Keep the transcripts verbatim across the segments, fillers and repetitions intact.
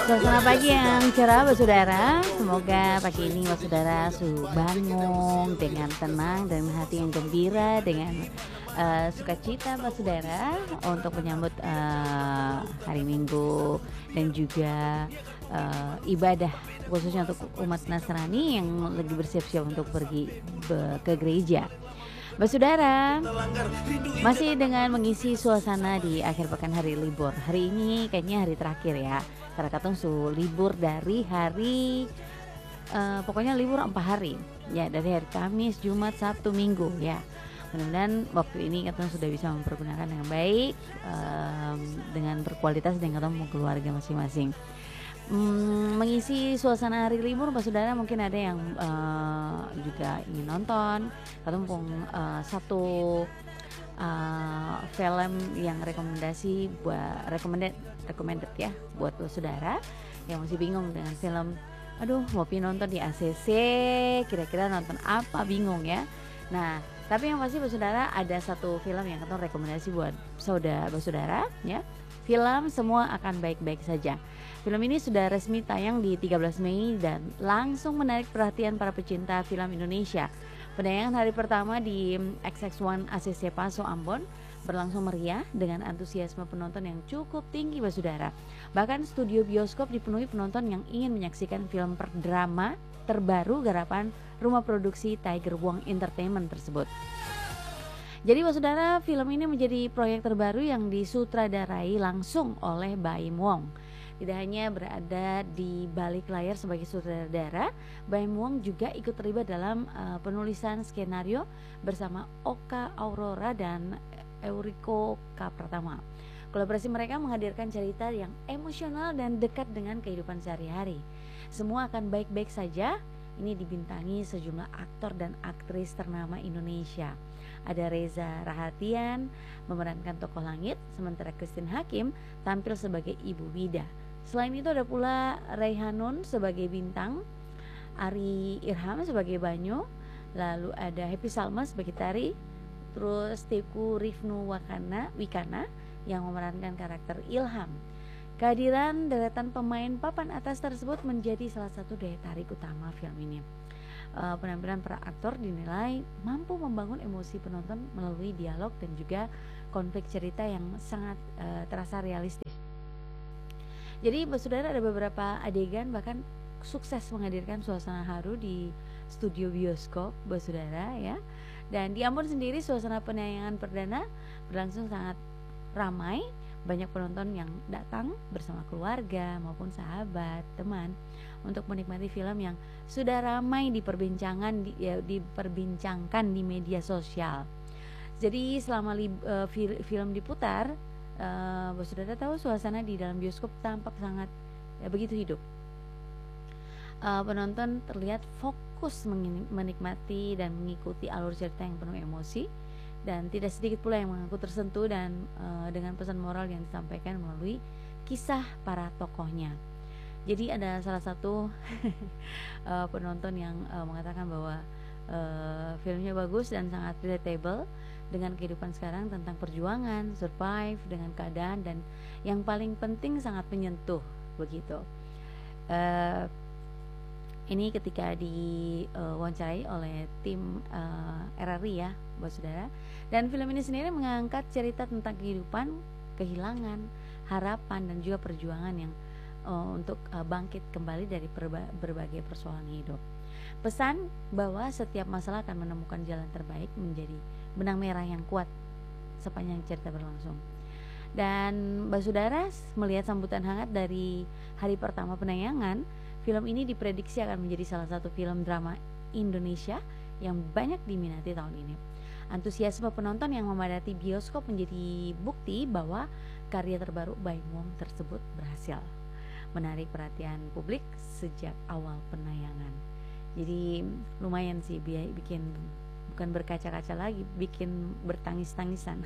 Suasana pagi yang cerah Saudara. Semoga pagi ini Saudara sudah bangun dengan tenang dan hati yang gembira, dengan uh, sukacita Saudara untuk menyambut uh, hari Minggu dan juga uh, ibadah khususnya untuk umat Nasrani yang lagi bersiap-siap untuk pergi be- ke gereja. Saudara, masih dengan mengisi suasana di akhir pekan hari libur. Hari ini kayaknya hari terakhir ya. Karena katong su libur dari hari uh, pokoknya libur empat hari. Ya, dari hari Kamis, Jumat, Sabtu, Minggu ya. Mudah-mudahan waktu ini katong sudah bisa mempergunakan dengan baik, um, dengan berkualitas dengan katong keluarga masing-masing. Hmm, mengisi suasana hari libur, Pak Saudara, mungkin ada yang uh, juga ingin nonton. Katong pun uh, satu uh, film yang rekomendasi buat recommended recommended ya buat Pak Saudara yang masih bingung dengan film. Aduh, mau pi nonton di A C C, kira-kira nonton apa, bingung ya. Nah, tapi yang pasti Pak Saudara ada satu film yang katong rekomendasi buat saudara Pak Saudara ya. Film Semua Akan Baik-Baik Saja. Film ini sudah resmi tayang di tiga belas Mei dan langsung menarik perhatian para pecinta film Indonesia. Penayangan hari pertama di X X satu A C C Paso Ambon berlangsung meriah dengan antusiasme penonton yang cukup tinggi, Saudara. Bahkan studio bioskop dipenuhi penonton yang ingin menyaksikan film drama terbaru garapan rumah produksi Tiger Wong Entertainment tersebut. Jadi Saudara, film ini menjadi proyek terbaru yang disutradarai langsung oleh Baim Wong. Tidak hanya berada di balik layar sebagai sutradara, Baim Wong juga ikut terlibat dalam uh, penulisan skenario bersama Oka Aurora dan Euriko Kapratama. Kolaborasi mereka menghadirkan cerita yang emosional dan dekat dengan kehidupan sehari-hari. Semua Akan Baik-Baik Saja ini dibintangi sejumlah aktor dan aktris ternama Indonesia. Ada Reza Rahadian memerankan tokoh Langit, sementara Christine Hakim tampil sebagai Ibu Wida. Selain itu ada pula Raihanun sebagai Bintang, Ari Irham sebagai Banyu, lalu ada Happy Salma sebagai Tari, terus Teku Rifnu Wakana, Wikana yang memerankan karakter Ilham. Kehadiran deretan pemain papan atas tersebut menjadi salah satu daya tarik utama film ini. Uh, penampilan para aktor dinilai mampu membangun emosi penonton melalui dialog dan juga konflik cerita yang sangat uh, terasa realistis. Jadi Saudara, ada beberapa adegan bahkan sukses menghadirkan suasana haru di studio bioskop Saudara ya. Dan di Ambon sendiri suasana penayangan perdana berlangsung sangat ramai. Banyak penonton yang datang bersama keluarga maupun sahabat, teman untuk menikmati film yang sudah ramai diperbincangan di, ya, diperbincangkan di media sosial. Jadi selama li, uh, fil, film diputar, uh, Saudara tahu suasana di dalam bioskop tampak sangat ya, begitu hidup. Uh, penonton terlihat fokus menikmati dan mengikuti alur cerita yang penuh emosi. Dan tidak sedikit pula yang mengaku tersentuh dan uh, dengan pesan moral yang disampaikan melalui kisah para tokohnya. Jadi ada salah satu uh, penonton yang uh, mengatakan bahwa uh, filmnya bagus dan sangat relatable dengan kehidupan sekarang tentang perjuangan, survive dengan keadaan, dan yang paling penting sangat menyentuh begitu. Uh, Ini ketika diwawancarai uh, oleh tim uh, R R I ya, buat Saudara. Dan film ini sendiri mengangkat cerita tentang kehidupan, kehilangan, harapan, dan juga perjuangan yang uh, untuk uh, bangkit kembali dari perba- berbagai persoalan hidup. Pesan bahwa setiap masalah akan menemukan jalan terbaik menjadi benang merah yang kuat sepanjang cerita berlangsung. Dan Mbak Saudara, melihat sambutan hangat dari hari pertama penayangan, film ini diprediksi akan menjadi salah satu film drama Indonesia yang banyak diminati tahun ini. Antusiasme penonton yang memadati bioskop menjadi bukti bahwa karya terbaru Baim Wong tersebut berhasil menarik perhatian publik sejak awal penayangan. Jadi lumayan sih bikin, bukan berkaca-kaca lagi, bikin bertangis-tangisan.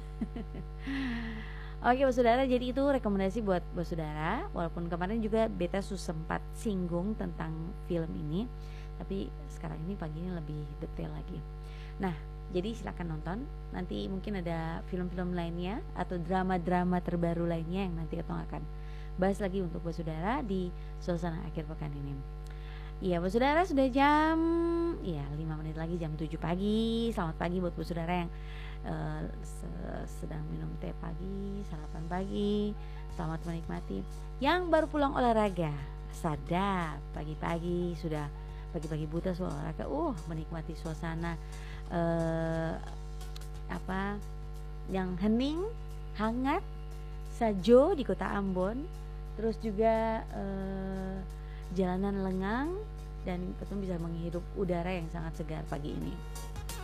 Oke Saudara, jadi itu rekomendasi buat Saudara. Walaupun kemarin juga beta sempat singgung tentang film ini, tapi sekarang ini pagi ini lebih detail lagi. Nah, jadi silakan nonton. Nanti mungkin ada film-film lainnya atau drama-drama terbaru lainnya yang nanti kita akan bahas lagi untuk Basudara di suasana akhir pekan ini. Iya Basudara, sudah jam ya lima menit lagi jam tujuh pagi. Selamat pagi buat Basudara yang uh, se- sedang minum teh pagi, sarapan pagi. Selamat menikmati. Yang baru pulang olahraga, sadap pagi-pagi sudah pagi-pagi buta sudah olahraga. Uh, menikmati suasana uh, apa yang hening, hangat, sajo di kota Ambon. Terus juga uh, jalanan lengang dan betul bisa menghirup udara yang sangat segar pagi ini.